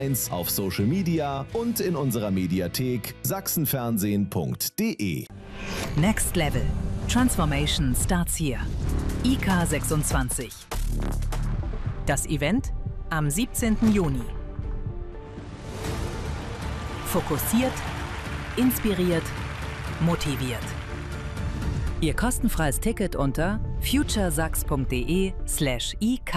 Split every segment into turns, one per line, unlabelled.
auf Social Media und in unserer Mediathek sachsenfernsehen.de.
Next Level. Transformation starts here. IK 26. Das Event am 17. Juni. Fokussiert, inspiriert, motiviert. Ihr kostenfreies Ticket unter futuresachs.de/ik.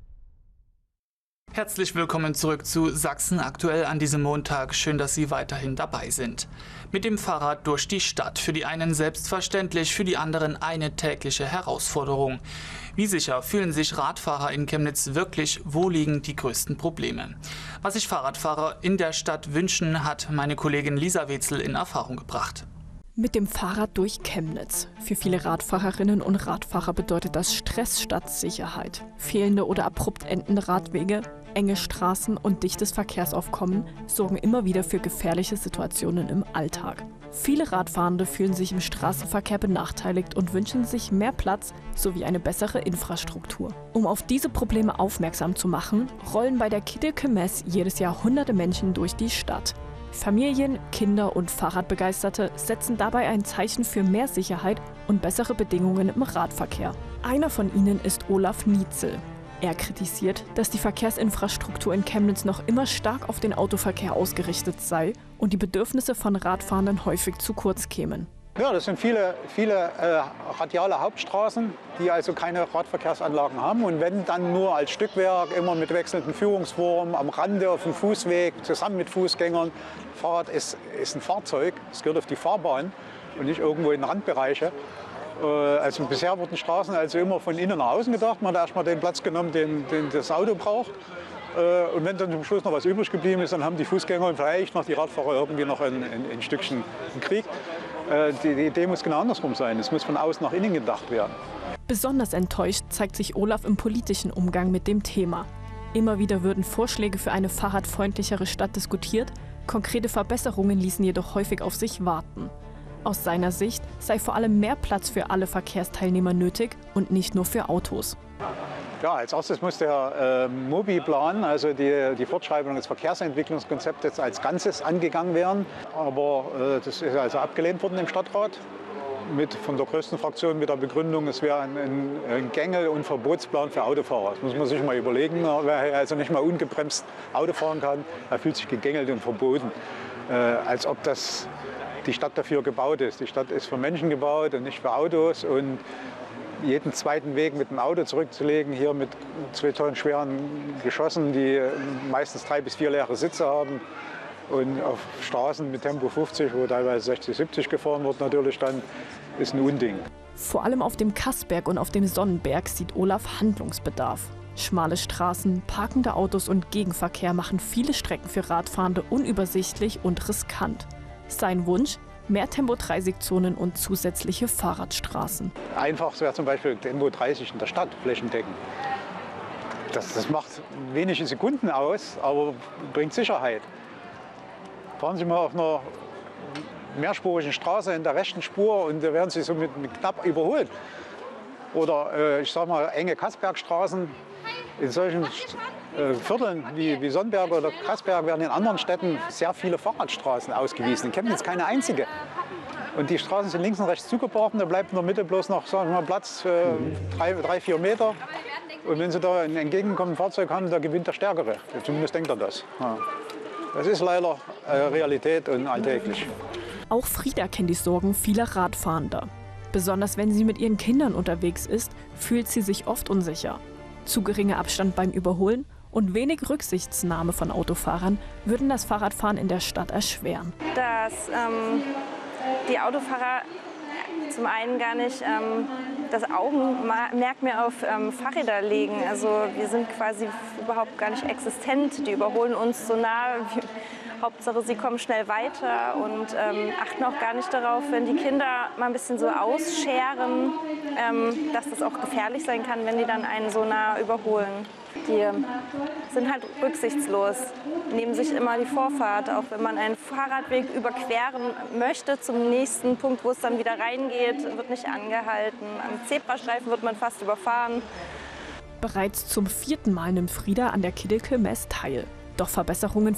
Herzlich willkommen zurück zu Sachsen aktuell an diesem Montag. Schön, dass Sie weiterhin dabei sind. Mit dem Fahrrad durch die Stadt. Für die einen selbstverständlich, für die anderen eine tägliche Herausforderung. Wie sicher fühlen sich Radfahrer in Chemnitz wirklich? Wo liegen die größten Probleme? Was sich Fahrradfahrer in der Stadt wünschen, hat meine Kollegin Lisa Wetzel in Erfahrung gebracht.
Mit dem Fahrrad durch Chemnitz. Für viele Radfahrerinnen und Radfahrer bedeutet das Stress statt Sicherheit. Fehlende oder abrupt endende Radwege, enge Straßen und dichtes Verkehrsaufkommen sorgen immer wieder für gefährliche Situationen im Alltag. Viele Radfahrende fühlen sich im Straßenverkehr benachteiligt und wünschen sich mehr Platz sowie eine bessere Infrastruktur. Um auf diese Probleme aufmerksam zu machen, rollen bei der Kiddelke Mess jedes Jahr hunderte Menschen durch die Stadt. Familien, Kinder und Fahrradbegeisterte setzen dabei ein Zeichen für mehr Sicherheit und bessere Bedingungen im Radverkehr. Einer von ihnen ist Olaf Nietzel. Er kritisiert, dass die Verkehrsinfrastruktur in Chemnitz noch immer stark auf den Autoverkehr ausgerichtet sei und die Bedürfnisse von Radfahrenden häufig zu kurz kämen.
Ja, das sind viele radiale Hauptstraßen, die also keine Radverkehrsanlagen haben. Und wenn, dann nur als Stückwerk, immer mit wechselnden Führungsformen, am Rande auf dem Fußweg, zusammen mit Fußgängern. Fahrrad ist ein Fahrzeug, es gehört auf die Fahrbahn und nicht irgendwo in Randbereiche. Also bisher wurden Straßen also immer von innen nach außen gedacht. Man hat erstmal den Platz genommen, den das Auto braucht. Und wenn dann zum Schluss noch was übrig geblieben ist, dann haben die Fußgänger und vielleicht noch die Radfahrer irgendwie noch ein Stückchen gekriegt. Die Idee muss genau andersrum sein. Es muss von außen nach innen gedacht werden.
Besonders enttäuscht zeigt sich Olaf im politischen Umgang mit dem Thema. Immer wieder würden Vorschläge für eine fahrradfreundlichere Stadt diskutiert, konkrete Verbesserungen ließen jedoch häufig auf sich warten. Aus seiner Sicht sei vor allem mehr Platz für alle Verkehrsteilnehmer nötig und nicht nur für Autos.
Ja, als erstes muss der Mobi-Plan, also die Fortschreibung des Verkehrsentwicklungskonzepts als Ganzes angegangen werden. Aber das ist also abgelehnt worden im Stadtrat. Von der größten Fraktion mit der Begründung, es wäre ein Gängel- und Verbotsplan für Autofahrer. Das muss man sich mal überlegen. Wer also nicht mal ungebremst Auto fahren kann, er fühlt sich gegängelt und verboten. Als ob die Stadt dafür gebaut ist. Die Stadt ist für Menschen gebaut und nicht für Autos. Und jeden zweiten Weg mit dem Auto zurückzulegen, hier mit 2 Tonnen schweren Geschossen, die meistens 3 bis 4 leere Sitze haben. Und auf Straßen mit Tempo 50, wo teilweise 60, 70 gefahren wird, natürlich dann, ist ein Unding.
Vor allem auf dem Kassberg und auf dem Sonnenberg sieht Olaf Handlungsbedarf. Schmale Straßen, parkende Autos und Gegenverkehr machen viele Strecken für Radfahrende unübersichtlich und riskant. Sein Wunsch: mehr Tempo-30-Zonen und zusätzliche Fahrradstraßen.
Einfach wäre zum Beispiel Tempo 30 in der Stadt flächendeckend. Das macht wenige Sekunden aus, aber bringt Sicherheit. Fahren Sie mal auf einer mehrspurigen Straße in der rechten Spur und da werden Sie so mit knapp überholt. Oder ich sage mal enge Kassbergstraßen. In solchen Vierteln wie Sonnenberg oder Kassberg werden in anderen Städten sehr viele Fahrradstraßen ausgewiesen. In Chemnitz keine einzige. Und die Straßen sind links und rechts zugebrochen, da bleibt in der Mitte bloß noch, sagen wir mal, Platz 3-4 Meter. Und wenn Sie da ein entgegenkommendes Fahrzeug haben, da gewinnt der Stärkere. Zumindest denkt er das. Ja. Das ist leider Realität und alltäglich.
Auch Frieda kennt die Sorgen vieler Radfahrender. Besonders wenn sie mit ihren Kindern unterwegs ist, fühlt sie sich oft unsicher. Zu geringer Abstand beim Überholen und wenig Rücksichtsnahme von Autofahrern würden das Fahrradfahren in der Stadt erschweren.
Dass die Autofahrer zum einen gar nicht das Augenmerk mehr auf Fahrräder legen. Also wir sind quasi überhaupt gar nicht existent. Die überholen uns so nah. Hauptsache, sie kommen schnell weiter und achten auch gar nicht darauf, wenn die Kinder mal ein bisschen so ausscheren, dass das auch gefährlich sein kann, wenn die dann einen so nah überholen. Die sind halt rücksichtslos, nehmen sich immer die Vorfahrt, auch wenn man einen Fahrradweg überqueren möchte zum nächsten Punkt, wo es dann wieder reingeht, wird nicht angehalten. Am Zebrastreifen wird man fast überfahren.
Bereits zum 4. Mal nimmt Frieda an der Kiddelke Mess teil. Doch Verbesserungen